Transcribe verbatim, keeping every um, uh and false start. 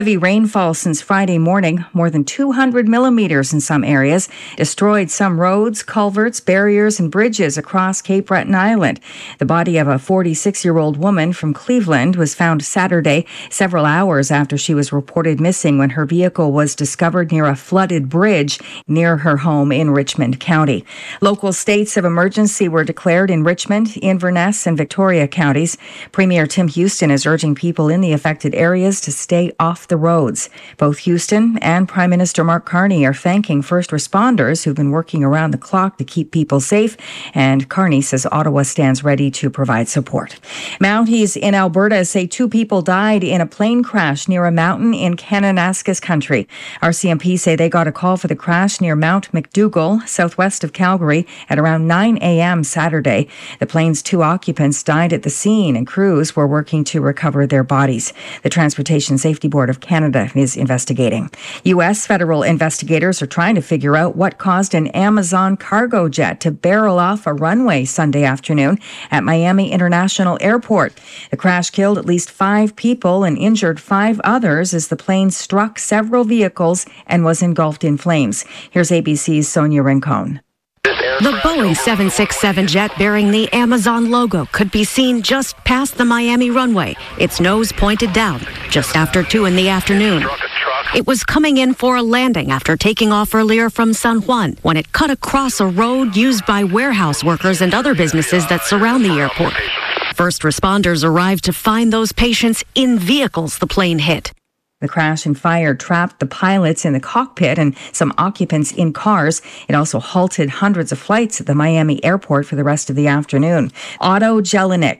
Heavy rainfall since Friday morning, more than two hundred millimeters in some areas, destroyed some roads, culverts, barriers, and bridges across Cape Breton Island. The body of a forty-six-year-old woman from Cleveland was found Saturday, several hours after she was reported missing when her vehicle was discovered near a flooded bridge near her home in Richmond County. Local states of emergency were declared in Richmond, Inverness, and Victoria counties. Premier Tim Houston is urging people in the affected areas to stay off the roads. Both Houston and Prime Minister Mark Carney are thanking first responders who've been working around the clock to keep people safe, and Carney says Ottawa stands ready to provide support. Mounties in Alberta say two people died in a plane crash near a mountain in Kananaskis country. R C M P say they got a call for the crash near Mount McDougall, southwest of Calgary, at around nine a.m. Saturday. The plane's two occupants died at the scene, and crews were working to recover their bodies. The Transportation Safety Board of Canada is investigating. U S federal investigators are trying to figure out what caused an Amazon cargo jet to barrel off a runway Sunday afternoon at Miami International Airport. The crash killed at least five people and injured five others as the plane struck several vehicles and was engulfed in flames. Here's A B C's Sonia Rincon. The Boeing seven sixty-seven jet bearing the Amazon logo could be seen just past the Miami runway, its nose pointed down, just after two in the afternoon. It was coming in for a landing after taking off earlier from San Juan when it cut across a road used by warehouse workers and other businesses that surround the airport. First responders arrived to find those patients in vehicles the plane hit. The crash and fire trapped the pilots in the cockpit and some occupants in cars. It also halted hundreds of flights at the Miami airport for the rest of the afternoon. Otto Jelinek